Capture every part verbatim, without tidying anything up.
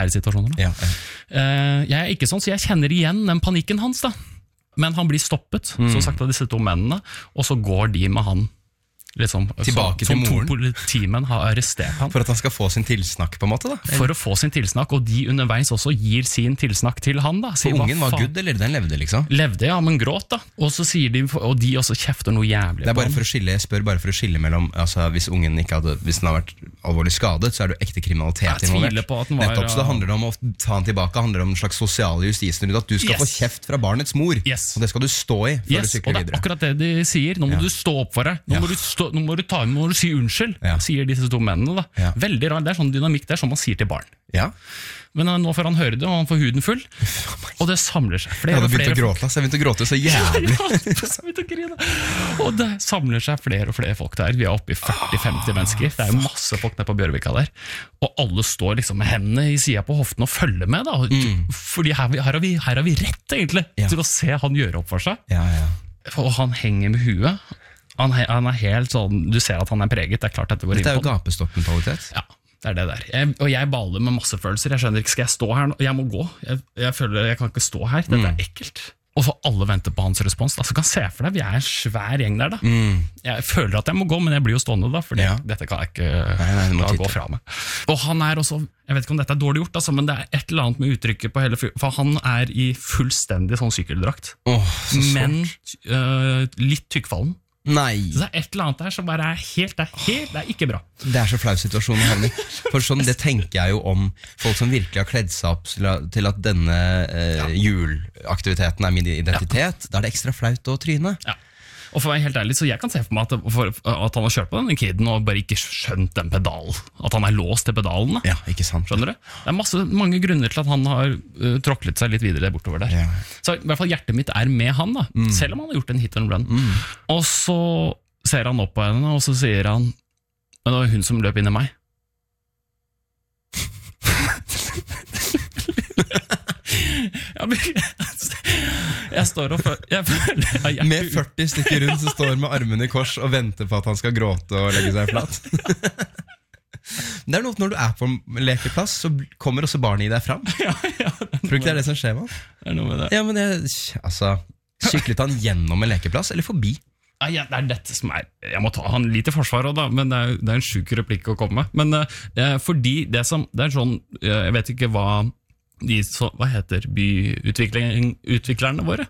situasjoner da. Ja, ja. Uh, jeg er ikke sånn, så jeg kjenner igjen den panikken hans da. Men han blir stoppet, mm. så sagt av disse to mennene, og så går de med han liksom, tilbake så, til moren. Som to politimenn har arrestert ham. For at han skal få sin tilsnakk på en måte da? Eller? For å få sin tilsnakk, og de underveis også gir sin tilsnakk til han da. For ungen var good, eller den levde liksom? Levde, ja, men gråt da. Og så sier de, og de også kjefter noe jævlig. Det er bare for å skille, jeg spør bare for å skille mellom, altså hvis ungen ikke hadde, hvis den har vært alvorlig skadet, så er det ekte kriminalitet involvert. Jeg tviler på at den var... Nettopp, så det handler om å ta han tilbake, det handler om en slags sosiale justisen, at du skal yes. få kjeft fra barnets mor, yes. og det skal du stå i før yes. du sykler videre. Og det er akkurat det de sier, nå må ja. du stå opp for deg, nå, ja. må, du stå, nå må du ta imot, må du si unnskyld, ja. sier disse to mennene da. Ja. Veldig rart, det er sånn dynamikk, det er sånn man sier til barn. Ja. Men nå får han høre det, og han får huden full, og det samler seg flere og flere. Jeg hadde begynt å gråte, så jeg begynte å gråte så jævlig. Og det samler seg flere og flere folk der. Vi er oppe i førti til femti mennesker. Det er jo masse folk nede på Bjørvika der. Og alle står liksom med hendene i siden på hoften og følger med da. Mm. Fordi her, her, har vi, her har vi rett egentlig ja. til å se han gjøre opp for seg. Ja, ja. Og han henger med huet. Han, han er helt sånn, du ser at han er preget, det er klart dette går inn på. Dette er jo gapestokken-kvalitet. Ja, det er det der. Jeg, og jeg baler med masse følelser, jeg skjønner ikke, skal jeg stå her nå? Jeg må gå, jeg, jeg føler jeg kan ikke stå her, dette er ekkelt. Og så alle venter på hans respons, da, så kan se for deg, vi er en svær gjeng der da. Mm. Jeg føler at jeg må gå, men jeg blir jo stående da, for ja. dette kan jeg ikke nei, nei, gå fra meg. Og han er også, jeg vet ikke om dette er dårlig gjort, altså, men det er et eller annet med uttrykket på hele fyr, for han er i fullstendig sånn sykkeldrakt, oh, så men uh, litt tykkfallen. Nei. Så det er et eller annet der som bare er helt, det er helt, det er ikke bra. Det er så flau situasjon å havne i. For sånn, det tenker jeg jo om folk som virkelig har kledd seg opp til at denne eh, ja. julaktiviteten er min identitet. Ja. Da er det ekstra flaut å tryne. Ja. Og for å være helt ærlig, så jeg kan se for meg at, for, at han har kjørt på denne kiden og bare ikke skjønt den pedalen. At han er låst til pedalen. Ja, ikke sant. Skjønner du? Det er masse, mange grunner til at han har uh, tråklet seg litt videre bortover der. Ja. Så i hvert fall hjertet mitt er med han da, mm. selv om han har gjort en hit and run. Mm. Og så ser han opp på henne, og så sier han, men det var hun som løp inn i meg. Jeg står og føler jeg føler, jeg, jeg, med førti stykker rundt som står med armene i kors og venter på at han skal gråte og legge seg flat. Det er noe når du er på en lekeplass, så kommer også barnet i deg fram. Ja, ja, tror du ikke det er det som skjer, man? Det er noe med det. Ja, men det, altså, syklet han gjennom en lekeplass eller forbi? Ja, ja, det er dette som er, jeg må ta han litt i forsvaret da, men det er, det er en syk replikk å komme med. Men uh, fordi det som, det er sånn, jeg vet ikke hva de, så, hva heter byutviklerne våre?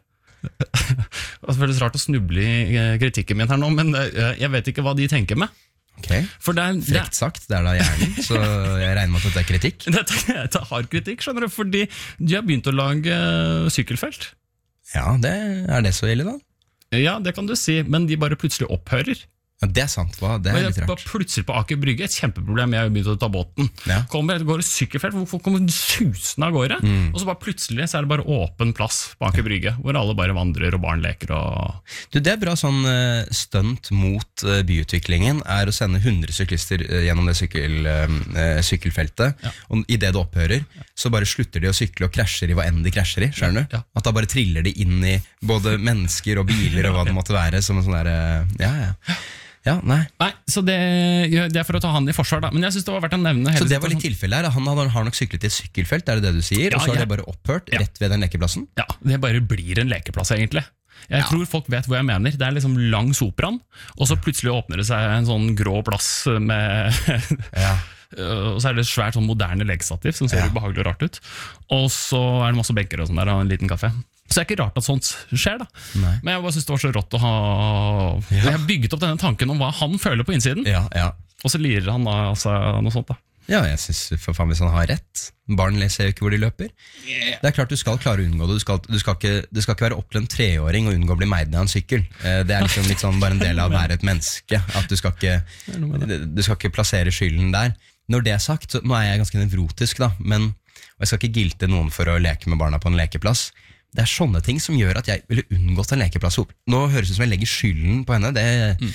Det føles rart å snuble i kritikken min her nå, men uh, jeg vet ikke hva de tenker med. Okay. For det er, frekt sagt, det er da hjernen, så jeg regner med at dette er kritikk. Dette, dette har kritikk, skjønner du, fordi de har begynt å lage sykkelfelt. Ja, det er det så ille da. Ja, det kan du si, men de bare plutselig opphører. Ja, det er sant, hva? Det er litt rart. Bare plutselig på Aker Brygge, et kjempeproblem, jeg har begynt å ta båten. Ja. Kommer, går det sykkelfelt, hvor folk kommer susende av gårde, mm. og så bare plutselig så er det bare åpen plass på Aker Brygge, hvor alle bare vandrer og barn leker. Og... Du, det er bra sånn uh, stunt mot uh, byutviklingen, er å sende hundre syklister uh, gjennom det sykkel, uh, sykkelfeltet, ja. Og i det det opphører, så bare slutter de å sykle og krasjer i hva enn de krasjer i, skjønner du? Ja. At da bare triller de inn i både mennesker og biler og hva det måtte være, som en sånn der, uh, ja, ja. Ja, nei. Nei, så det, det er for å ta han i forsvar da. Men jeg synes det var verdt å nevne. Så det var litt tilfelle her, han har nok syklet i et sykkelfelt, er det det du sier? Ja, og så har ja. det bare opphørt ja. rett ved den lekeplassen? Ja, det bare blir en lekeplass egentlig. Jeg ja. tror folk vet hva jeg mener. Det er liksom langs operaen, og så plutselig åpner det seg en sånn grå plass med... ja. Og så er det et svært sånn moderne legestativ som ser ja. ubehagelig og rart ut. Og så er det masse benker og sånn der, og en liten kaffe. Så det er ikke rart at sånt skjer da. Nei. Men jeg bare synes det var så rått å ha... Ja. Jeg har bygget opp denne tanken om hva han føler på innsiden. Ja, ja. Og så lirer han da, altså, noe sånt da. Ja, jeg synes for faen hvis han har rett. Barn ser jo ikke hvor de løper. Yeah. Det er klart du skal klare å unngå det. Du skal, du skal, ikke, det skal ikke være opp til en treåring å unngå å bli meid ned av en sykkel. Det er liksom litt sånn bare en del av å være et menneske. At du skal ikke, du skal ikke plassere skylden der. Når det er sagt, så nå er jeg ganske nevrotisk da, men, og jeg skal ikke gilte noen for å leke med barna på en lekeplass. Det er sånne ting som gjør at jeg ville unngått en lekeplass. Nå høres det ut som jeg legger skylden på henne. Det, mm.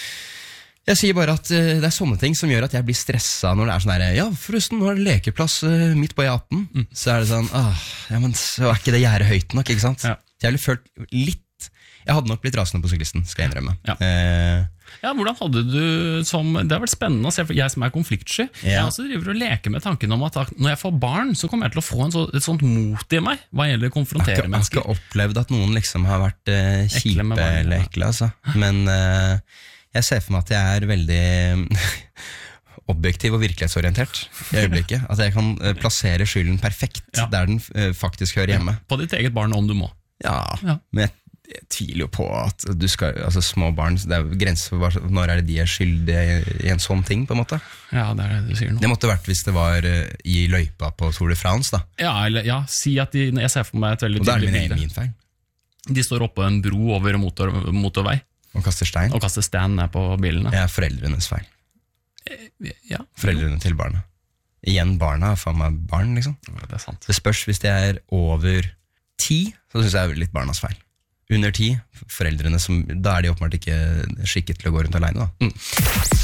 Jeg sier bare at uh, det er sånne ting som gjør at jeg blir stresset når det er sånn her, ja, forresten, nå er det lekeplass uh, midt på E atten. Mm. Så er det sånn, ah, ja, men så er ikke det gjerdet høyt nok, ikke sant? Ja. Jeg ville følt litt Jeg hadde nok blitt rasende på syklisten, skal jeg innrømme. Ja. Eh, Ja, hvordan hadde du som, Det har vært spennende å se, for jeg som er konfliktsky. Ja. Jeg også driver og leker med tanken om at når jeg får barn, så kommer jeg til å få en så, et sånt mot i meg hva gjelder å konfrontere Jeg har mennesker. ikke opplevd at noen liksom har vært eh, kjipe med barn, eller ja. ekle, altså. Men eh, jeg ser for meg at jeg er veldig objektiv og virkelighetsorientert i øyeblikket. At jeg kan eh, plassere skylden perfekt Ja. der den eh, faktisk hører hjemme. På ditt eget barn om du må. Ja, Ja. men jeg, jeg tviler jo på at du skal, altså små barn, det er jo grenser for hva, når er det de er skyldige i, i en sånn ting, på en måte. Ja, det er det du sier nå. Det måtte vært hvis det var eh, i løypa på Tour de France, da. Ja, eller, ja, si at de, jeg ser for meg et veldig Og da er det tydelig min, bilde. min feil. De står oppå en bro over motor, motorvei Og kaster stein. og kaster stand ned på bilene. Det er foreldrenes feil. Ja, Foreldrene til barna. Igjen, barna er faen meg barn, liksom. det er sant. Det spørs hvis de er over ti, så synes jeg er litt barnas feil. Under ti, foreldrene som, da er de åpenbart ikke skikket til å gå rundt alene, da. Mm.